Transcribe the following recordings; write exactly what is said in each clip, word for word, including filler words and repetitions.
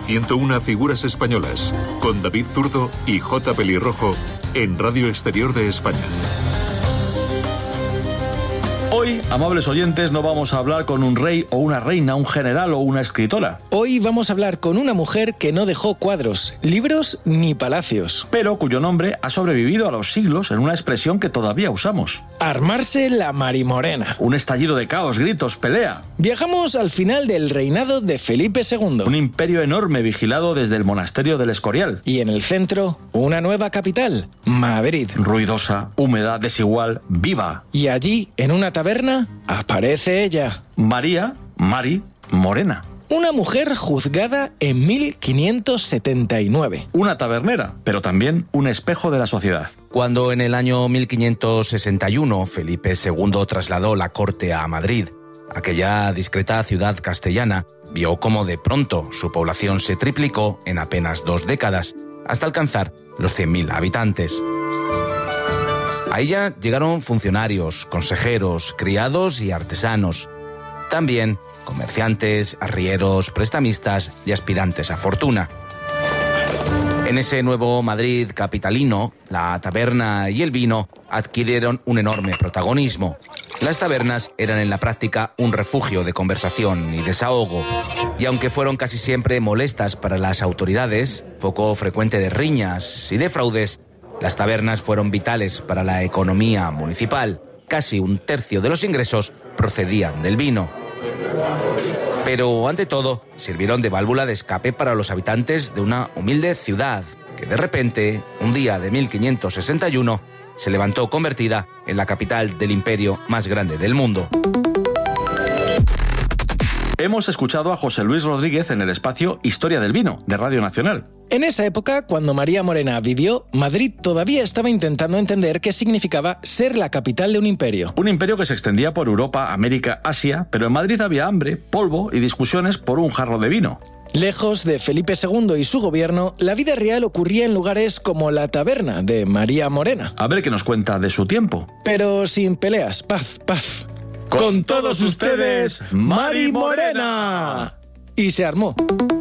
ciento una figuras españolas, con David Zurdo y J. Pelirrojo, en Radio Exterior de España. Hoy, amables oyentes, no vamos a hablar con un rey o una reina, un general o una escritora. Hoy vamos a hablar con una mujer que no dejó cuadros, libros ni palacios, pero cuyo nombre ha sobrevivido a los siglos en una expresión que todavía usamos. Armarse la marimorena. Un estallido de caos, gritos, pelea. Viajamos al final del reinado de Felipe segundo. Un imperio enorme vigilado desde el monasterio del Escorial. Y en el centro, una nueva capital, Madrid. Ruidosa, húmeda, desigual, viva. Y allí, en una taberna, aparece ella. María, Mari, Morena. Una mujer juzgada en mil quinientos setenta y nueve. Una tabernera, pero también un espejo de la sociedad. Cuando en el año mil quinientos sesenta y uno Felipe segundo trasladó la corte a Madrid, aquella discreta ciudad castellana vio cómo de pronto su población se triplicó en apenas dos décadas, hasta alcanzar los cien mil habitantes. A ella llegaron funcionarios, consejeros, criados y artesanos. También comerciantes, arrieros, prestamistas y aspirantes a fortuna. En ese nuevo Madrid capitalino, la taberna y el vino adquirieron un enorme protagonismo. Las tabernas eran en la práctica un refugio de conversación y desahogo. Y aunque fueron casi siempre molestas para las autoridades, foco frecuente de riñas y de fraudes, las tabernas fueron vitales para la economía municipal. Casi un tercio de los ingresos procedían del vino. Pero, ante todo, sirvieron de válvula de escape para los habitantes de una humilde ciudad que, de repente, un día de mil quinientos sesenta y uno, se levantó convertida en la capital del imperio más grande del mundo. Hemos escuchado a José Luis Rodríguez en el espacio Historia del Vino, de Radio Nacional. En esa época, cuando María Morena vivió, Madrid todavía estaba intentando entender qué significaba ser la capital de un imperio. Un imperio que se extendía por Europa, América, Asia, pero en Madrid había hambre, polvo y discusiones por un jarro de vino. Lejos de Felipe segundo y su gobierno, la vida real ocurría en lugares como la taberna de María Morena. A ver qué nos cuenta de su tiempo. Pero sin peleas, paz, paz. Con, Con todos ustedes, Mari Morena. Y se armó.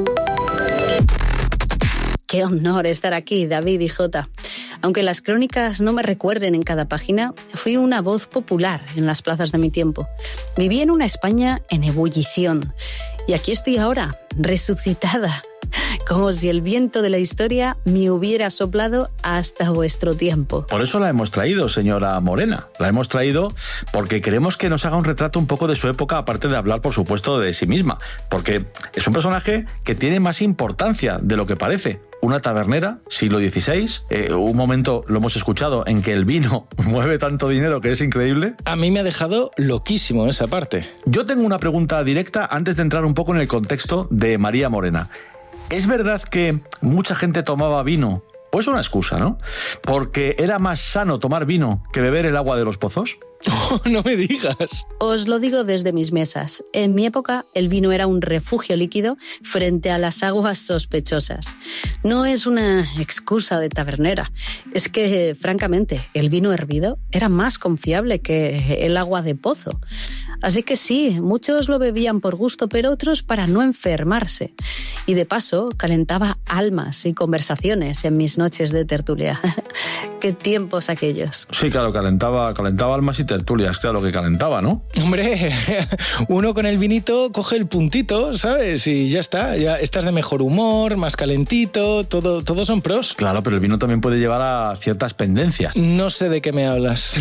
Qué honor estar aquí, David y Jota. Aunque las crónicas no me recuerden en cada página, fui una voz popular en las plazas de mi tiempo. Viví en una España en ebullición. Y aquí estoy ahora, resucitada, como si el viento de la historia me hubiera soplado hasta vuestro tiempo. Por eso la hemos traído, señora Morena. La hemos traído porque queremos que nos haga un retrato un poco de su época, aparte de hablar, por supuesto, de sí misma. Porque es un personaje que tiene más importancia de lo que parece. Una tabernera, siglo dieciséis, eh, un momento, lo hemos escuchado, en que el vino mueve tanto dinero que es increíble. A mí me ha dejado loquísimo esa parte. Yo tengo una pregunta directa antes de entrar un poco en el contexto de María Morena. ¿Es verdad que mucha gente tomaba vino? ¿O es una excusa, no? ¿Porque era más sano tomar vino que beber el agua de los pozos? Oh, no me digas. Os lo digo desde mis mesas. En mi época, el vino era un refugio líquido frente a las aguas sospechosas. No es una excusa de tabernera. Es que, francamente, el vino hervido era más confiable que el agua de pozo. Así que sí, muchos lo bebían por gusto, pero otros para no enfermarse. Y de paso, calentaba almas y conversaciones en mis noches de tertulia. ¡Qué tiempos aquellos! Sí, claro, calentaba, calentaba almas y tertulias, claro que calentaba, ¿no? Hombre, uno con el vinito coge el puntito, ¿sabes? Y ya está, ya estás de mejor humor, más calentito, todo, todo son pros. Claro, pero el vino también puede llevar a ciertas pendencias. No sé de qué me hablas.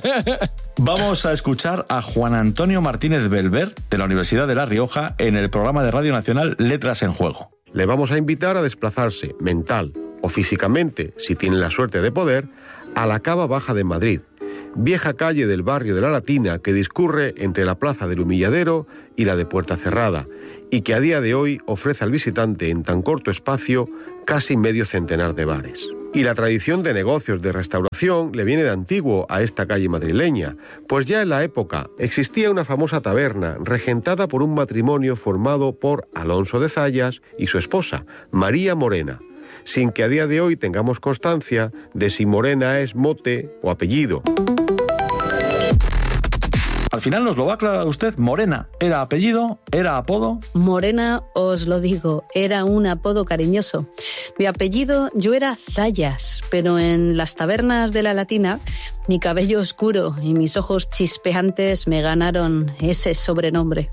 Vamos a escuchar a Juan Antonio Martínez Belver, de la Universidad de La Rioja, en el programa de Radio Nacional Letras en Juego. Le vamos a invitar a desplazarse mental o físicamente, si tiene la suerte de poder, a la Cava Baja de Madrid, vieja calle del barrio de la Latina que discurre entre la Plaza del Humilladero y la de Puerta Cerrada, y que a día de hoy ofrece al visitante en tan corto espacio casi medio centenar de bares. Y la tradición de negocios de restauración le viene de antiguo a esta calle madrileña, pues ya en la época existía una famosa taberna regentada por un matrimonio formado por Alonso de Zayas y su esposa, María Morena, sin que a día de hoy tengamos constancia de si Morena es mote o apellido. Al final nos lo va a aclarar usted. Morena, ¿era apellido? ¿Era apodo? Morena, os lo digo, era un apodo cariñoso. Mi apellido, yo era Zayas, pero en las tabernas de la Latina, mi cabello oscuro y mis ojos chispeantes me ganaron ese sobrenombre.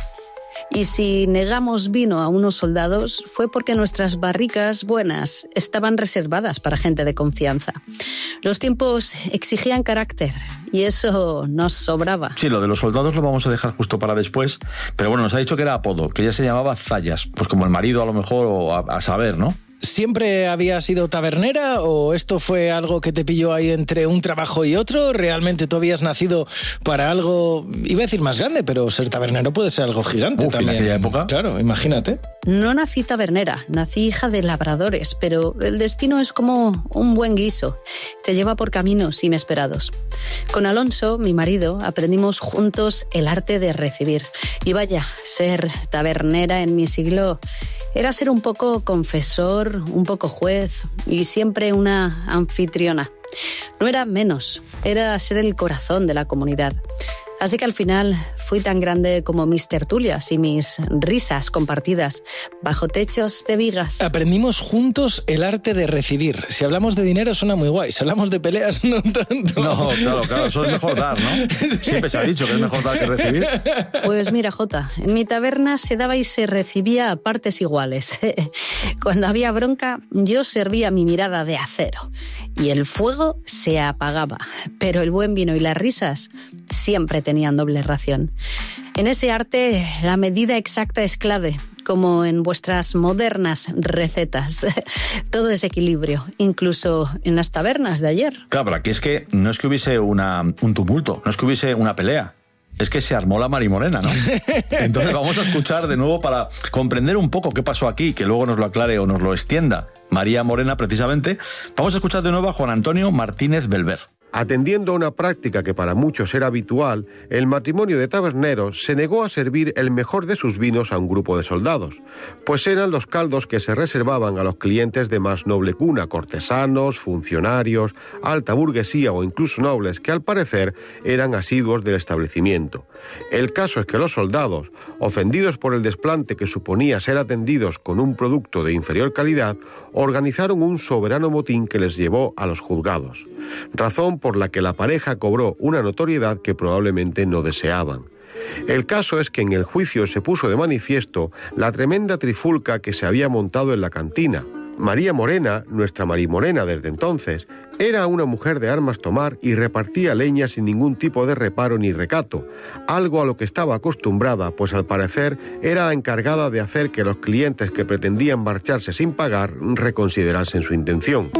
Y si negamos vino a unos soldados fue porque nuestras barricas buenas estaban reservadas para gente de confianza. Los tiempos exigían carácter y eso nos sobraba. Sí, lo de los soldados lo vamos a dejar justo para después, pero bueno, nos ha dicho que era apodo, que ella se llamaba Zayas, pues como el marido a lo mejor, o a, a saber, ¿no? ¿Siempre había sido tabernera o esto fue algo que te pilló ahí entre un trabajo y otro? ¿Realmente tú habías nacido para algo, iba a decir más grande, pero ser tabernero puede ser algo gigante Uf, también? En aquella época. Claro, imagínate. No nací tabernera, nací hija de labradores, pero el destino es como un buen guiso. Te lleva por caminos inesperados. Con Alonso, mi marido, aprendimos juntos el arte de recibir. Y vaya, ser tabernera en mi siglo era ser un poco confesor, un poco juez y siempre una anfitriona. No era menos, era ser el corazón de la comunidad. Así que al final fui tan grande como mis tertulias y mis risas compartidas bajo techos de vigas. Aprendimos juntos el arte de recibir. Si hablamos de dinero suena muy guay, si hablamos de peleas no tanto. No, claro, claro, eso es mejor dar, ¿no? Siempre se ha dicho que es mejor dar que recibir. Pues mira, Jota, en mi taberna se daba y se recibía a partes iguales. Cuando había bronca, yo servía mi mirada de acero y el fuego se apagaba, pero el buen vino y las risas siempre tenían doble ración. En ese arte, la medida exacta es clave, como en vuestras modernas recetas. Todo es equilibrio, incluso en las tabernas de ayer. Claro, pero aquí es que no es que hubiese una, un tumulto, no es que hubiese una pelea. Es que se armó la marimorena, ¿no? Entonces vamos a escuchar de nuevo para comprender un poco qué pasó aquí, que luego nos lo aclare o nos lo extienda María Morena, precisamente. Vamos a escuchar de nuevo a Juan Antonio Martínez Belver. Atendiendo a una práctica que para muchos era habitual, el matrimonio de taberneros se negó a servir el mejor de sus vinos a un grupo de soldados, pues eran los caldos que se reservaban a los clientes de más noble cuna, cortesanos, funcionarios, alta burguesía o incluso nobles que al parecer eran asiduos del establecimiento. El caso es que los soldados, ofendidos por el desplante que suponía ser atendidos con un producto de inferior calidad, organizaron un soberano motín que les llevó a los juzgados, razón por la que la pareja cobró una notoriedad que probablemente no deseaban. El caso es que en el juicio se puso de manifiesto la tremenda trifulca que se había montado en la cantina. María Morena, nuestra Marimorena desde entonces, era una mujer de armas tomar y repartía leña sin ningún tipo de reparo ni recato, algo a lo que estaba acostumbrada, pues al parecer era la encargada de hacer que los clientes que pretendían marcharse sin pagar reconsiderasen su intención.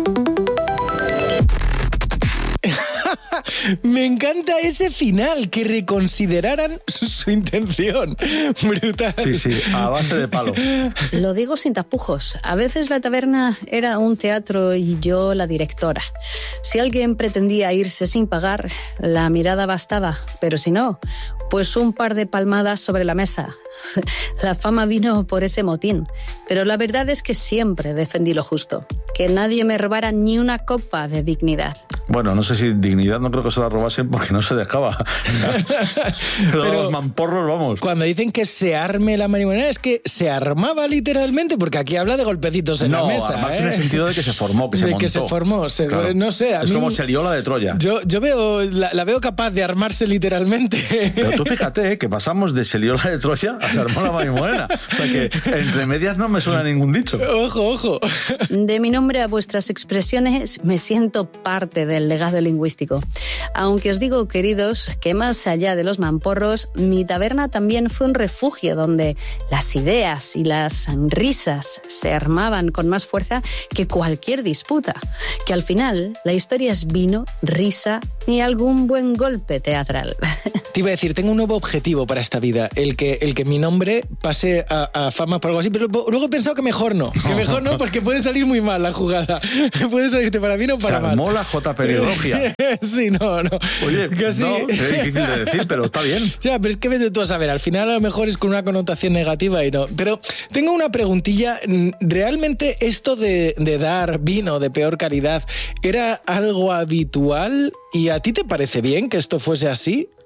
Me encanta ese final, que reconsideraran su, su intención. Brutal. Sí, sí, a base de palo. Lo digo sin tapujos. A veces la taberna era un teatro y yo la directora. Si alguien pretendía irse sin pagar, la mirada bastaba, pero si no, pues un par de palmadas sobre la mesa. La fama vino por ese motín, pero la verdad es que siempre defendí lo justo, que nadie me robara ni una copa de dignidad. Bueno, no sé si dignidad no creo que se la robasen porque no se dejaba. Pero los mamporros, vamos. Cuando dicen que se arme la marimorena, es que se armaba literalmente, porque aquí habla de golpecitos en no, la mesa. No, armarse ¿eh? en el sentido de que se formó, que se de montó. que se formó, se, claro. No sé. A es mí, como se lió la de Troya. Yo, yo veo, la, la veo capaz de armarse literalmente. Pero tú fíjate, ¿eh? que pasamos de se lió la de Troya a se armó la marimorena. O sea que entre medias no me suena ningún dicho. Ojo, ojo. De mi nombre a vuestras expresiones me siento parte del legado lingüístico. Aunque os digo, queridos, que más allá de los mamporros, mi taberna también fue un refugio donde las ideas y las risas se armaban con más fuerza que cualquier disputa. Que al final la historia es vino, risa y algún buen golpe teatral. Te iba a decir, tengo un nuevo objetivo para esta vida, el que, el que mi nombre pase a, a fama por algo así, pero luego he pensado que mejor no, que mejor no, porque puede salir muy mal la jugada, puede salirte para bien o para Se mal. armó la J. Pelirrogia. Sí, no, no. Oye, Casi... no, es difícil de decir, pero está bien. Ya, pero es que vete tú a saber, al final a lo mejor es con una connotación negativa y no. Pero tengo una preguntilla, ¿realmente esto de, de dar vino de peor calidad era algo habitual? ¿Y a ti te parece bien que esto fuese así?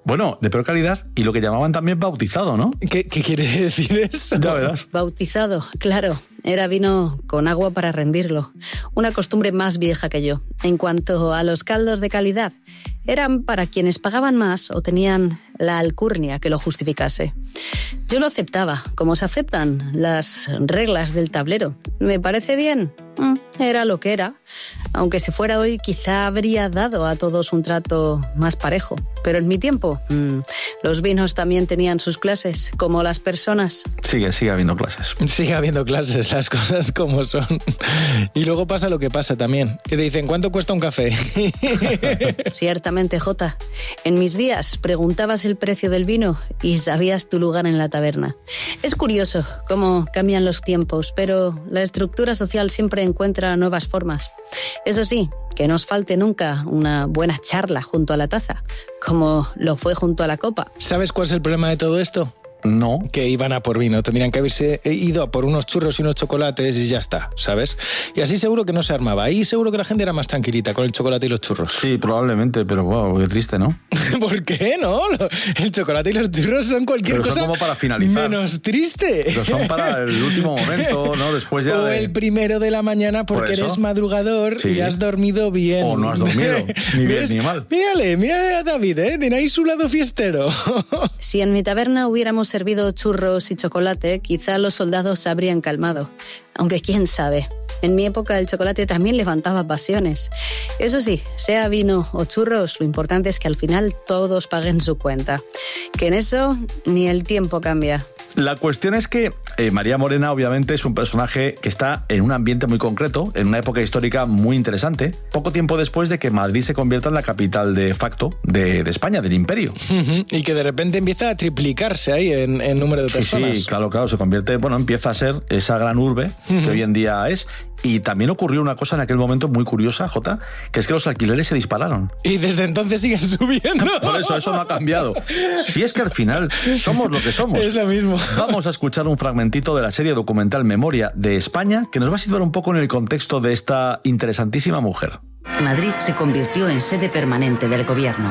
Bueno, de peor calidad y lo que llamaban también bautizado, ¿no? ¿Qué, qué quiere decir eso? Ya verás. Bautizado, claro. Era vino con agua para rendirlo. Una costumbre más vieja que yo. En cuanto a los caldos de calidad, eran para quienes pagaban más o tenían la alcurnia que lo justificase. Yo lo aceptaba, como se aceptan las reglas del tablero. ¿Me parece bien? Era lo que era. Aunque si fuera hoy, quizá habría dado a todos un trato más parejo. Pero en mi tiempo, mmm, los vinos también tenían sus clases, como las personas. Sigue, sigue habiendo clases. Sigue habiendo clases, las cosas como son. Y luego pasa lo que pasa también. Que te dicen, ¿cuánto cuesta un café? Ciertamente, Jota. En mis días preguntabas el precio del vino y sabías tu lugar en la taberna. Es curioso cómo cambian los tiempos, pero la estructura social siempre encuentra nuevas formas. Eso sí, que no os falte nunca una buena charla junto a la taza, como lo fue junto a la copa. ¿Sabes cuál es el problema de todo esto? No. Que iban a por vino. Tendrían que haberse ido a por unos churros y unos chocolates y ya está, ¿sabes? Y así seguro que no se armaba. Ahí seguro que la gente era más tranquilita con el chocolate y los churros. Sí, probablemente, pero wow, qué triste, ¿no? ¿Por qué no? El chocolate y los churros son cualquier pero cosa son como para finalizar. Menos triste. Pero son para el último momento, ¿no? Después ya o de... el primero de la mañana porque por eres madrugador sí. y has dormido bien. O no has dormido, ni bien ni mal. Mírale, mírale a David, ¿eh? Tiene ahí su lado fiestero. Si en mi taberna hubiéramos servido churros y chocolate, quizá los soldados se habrían calmado. Aunque quién sabe. En mi época el chocolate también levantaba pasiones. Eso sí, sea vino o churros, lo importante es que al final todos paguen su cuenta. Que en eso ni el tiempo cambia. La cuestión es que eh, María Morena obviamente es un personaje que está en un ambiente muy concreto, en una época histórica muy interesante, poco tiempo después de que Madrid se convierta en la capital de facto de, de España, del imperio. Y que de repente empieza a triplicarse ahí en, en número de personas. Sí, sí, claro, claro, se convierte, bueno, empieza a ser esa gran urbe que hoy en día es. Y también ocurrió una cosa en aquel momento muy curiosa, Jota, que es que los alquileres se dispararon. Y desde entonces siguen subiendo. Por eso, eso no ha cambiado. Si es que al final somos lo que somos. Es lo mismo. Vamos a escuchar un fragmentito de la serie documental Memoria de España, que nos va a situar un poco en el contexto de esta interesantísima mujer. Madrid se convirtió en sede permanente del gobierno.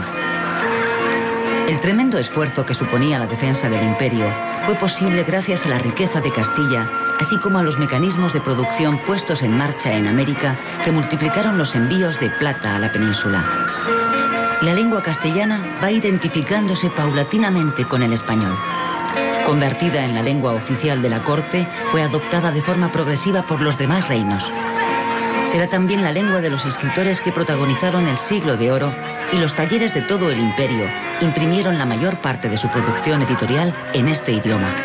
El tremendo esfuerzo que suponía la defensa del imperio fue posible gracias a la riqueza de Castilla, así como a los mecanismos de producción puestos en marcha en América que multiplicaron los envíos de plata a la península. La lengua castellana va identificándose paulatinamente con el español. Convertida en la lengua oficial de la corte, fue adoptada de forma progresiva por los demás reinos. Será también la lengua de los escritores que protagonizaron el Siglo de Oro y los talleres de todo el imperio imprimieron la mayor parte de su producción editorial en este idioma.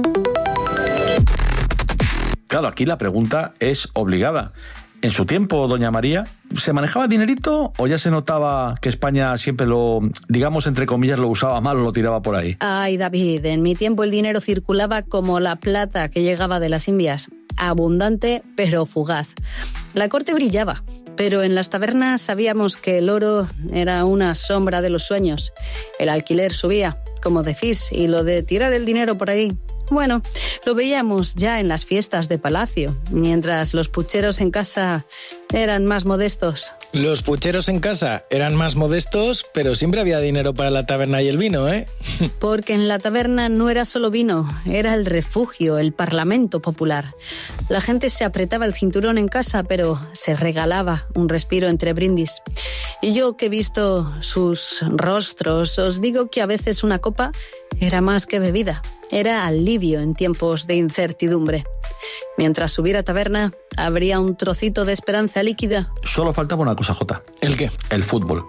Claro, aquí la pregunta es obligada. En su tiempo, doña María, ¿se manejaba dinerito o ya se notaba que España siempre lo, digamos, entre comillas, lo usaba mal o lo tiraba por ahí? Ay, David, en mi tiempo el dinero circulaba como la plata que llegaba de las Indias. Abundante, pero fugaz. La corte brillaba, pero en las tabernas sabíamos que el oro era una sombra de los sueños. El alquiler subía, como decís, y lo de tirar el dinero por ahí... Bueno, lo veíamos ya en las fiestas de palacio, mientras los pucheros en casa eran más modestos. Los pucheros en casa eran más modestos, pero siempre había dinero para la taberna y el vino, ¿eh? Porque en la taberna no era solo vino, era el refugio, el parlamento popular. La gente se apretaba el cinturón en casa, pero se regalaba un respiro entre brindis. Y yo que he visto sus rostros, os digo que a veces una copa era más que bebida. Era alivio en tiempos de incertidumbre. Mientras hubiera taberna, habría un trocito de esperanza líquida. Solo faltaba una cosa, Jota. ¿El qué? El fútbol.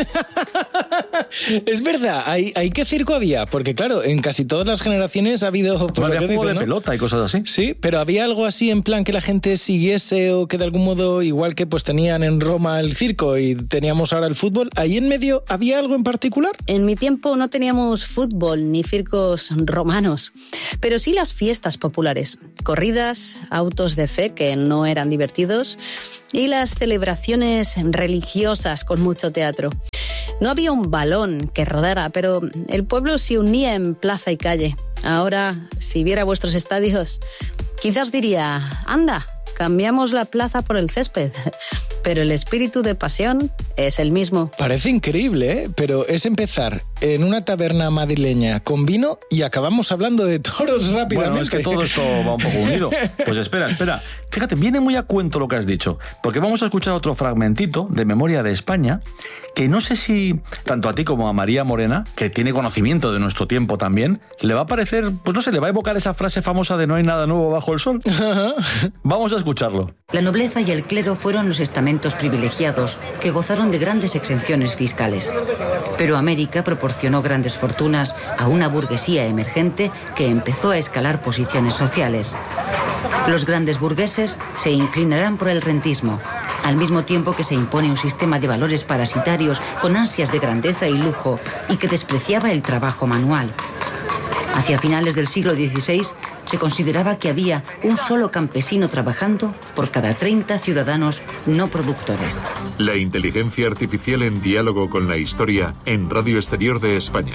Es verdad, ¿hay, hay qué circo había? Porque claro, en casi todas las generaciones ha habido... Pues había juego de ¿no? pelota y cosas así. Sí, pero había algo así en plan que la gente siguiese o que de algún modo, igual que pues tenían en Roma el circo y teníamos ahora el fútbol, ¿ahí en medio había algo en particular? En mi tiempo no teníamos fútbol ni circos romanos, pero sí las fiestas populares, corridas, autos de fe que no eran divertidos y las celebraciones religiosas con mucho teatro. No había un balón que rodara, pero el pueblo se unía en plaza y calle. Ahora, si viera vuestros estadios, quizás diría, anda, cambiamos la plaza por el césped. pero el espíritu de pasión es el mismo. Parece increíble, ¿eh? Pero es empezar en una taberna madrileña con vino y acabamos hablando de toros rápidamente. Bueno, es que todo esto va un poco unido. Pues espera, espera. Fíjate, viene muy a cuento lo que has dicho, porque vamos a escuchar otro fragmentito de Memoria de España, que no sé si tanto a ti como a María Morena, que tiene conocimiento de nuestro tiempo también, le va a parecer, pues no sé, le va a evocar esa frase famosa de no hay nada nuevo bajo el sol. Vamos a escucharlo. La nobleza y el clero fueron los estamentos privilegiados que gozaron de grandes exenciones fiscales. Pero América proporcionó grandes fortunas a una burguesía emergente que empezó a escalar posiciones sociales. Los grandes burgueses se inclinarán por el rentismo, al mismo tiempo que se impone un sistema de valores parasitarios con ansias de grandeza y lujo y que despreciaba el trabajo manual. Hacia finales del siglo dieciséis se consideraba que había un solo campesino trabajando por cada treinta ciudadanos no productores. La inteligencia artificial en diálogo con la historia en Radio Exterior de España.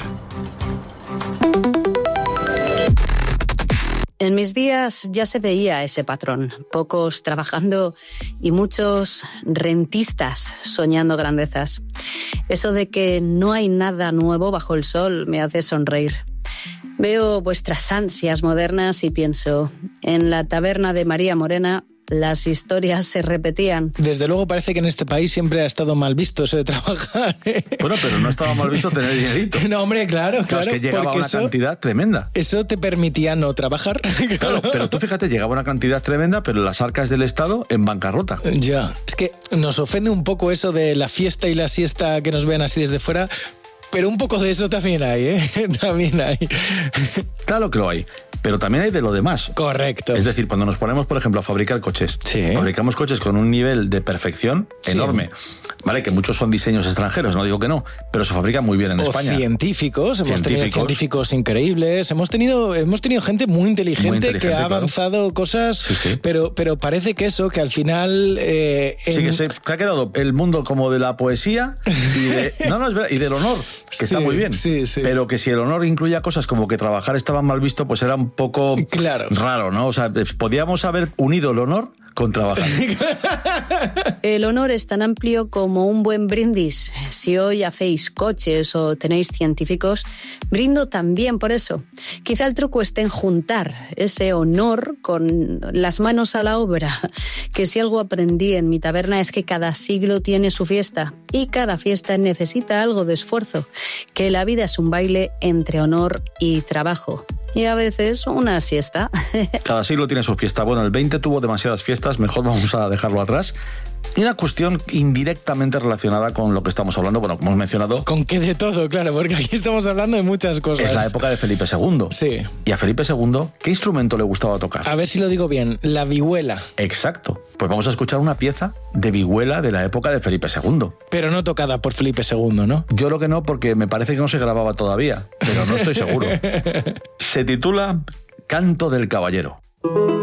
En mis días ya se veía ese patrón, pocos trabajando y muchos rentistas soñando grandezas. Eso de que no hay nada nuevo bajo el sol me hace sonreír. Veo vuestras ansias modernas y pienso, en la taberna de María Morena las historias se repetían. Desde luego parece que en este país siempre ha estado mal visto eso de trabajar, ¿eh? Bueno, pero no estaba mal visto tener dinerito. No, hombre, claro, claro. Claro, es que llegaba una eso, cantidad tremenda. Eso te permitía no trabajar. Claro, pero tú fíjate, llegaba una cantidad tremenda, pero las arcas del Estado en bancarrota. Ya, es que nos ofende un poco eso de la fiesta y la siesta que nos ven así desde fuera, pero un poco de eso también hay, ¿eh? También hay. Claro que lo hay, pero también hay de lo demás. Correcto. Es decir, cuando nos ponemos, por ejemplo, a fabricar coches, sí. fabricamos coches con un nivel de perfección sí. enorme. Vale, que muchos son diseños extranjeros, no digo que no, pero se fabrican muy bien en o España. Científicos, hemos científicos. tenido científicos increíbles, hemos tenido, hemos tenido gente muy inteligente, muy inteligente que ha claro. avanzado cosas, sí, sí. Pero, pero parece que eso, que al final... Eh, en... Sí, que se, se ha quedado el mundo como de la poesía y, de, no, no, es verdad, y del honor, que sí, está muy bien. Sí, sí. Pero que si el honor incluía cosas como que trabajar estaba mal visto, pues era un poco claro. raro, ¿no? O sea, podíamos haber unido el honor con trabajar. El honor es tan amplio como un buen brindis. Si hoy hacéis coches o tenéis científicos, brindo también por eso. Quizá el truco esté en juntar ese honor con las manos a la obra. Que si algo aprendí en mi taberna es que cada siglo tiene su fiesta y cada fiesta necesita algo de esfuerzo. Que la vida es un baile entre honor y trabajo. Y a veces una siesta. Cada siglo tiene su fiesta. Bueno, el veinte tuvo demasiadas fiestas, mejor vamos a dejarlo atrás. Y una cuestión indirectamente relacionada con lo que estamos hablando, bueno, como hemos mencionado... Con que de todo, claro, porque aquí estamos hablando de muchas cosas. Es la época de Felipe segundo. Sí. Y a Felipe segundo, ¿qué instrumento le gustaba tocar? A ver si lo digo bien, la vihuela. Exacto. Pues vamos a escuchar una pieza de vihuela de la época de Felipe segundo. Pero no tocada por Felipe segundo, ¿no? Yo creo que no, porque me parece que no se grababa todavía, pero no estoy seguro. Se titula Canto del Caballero.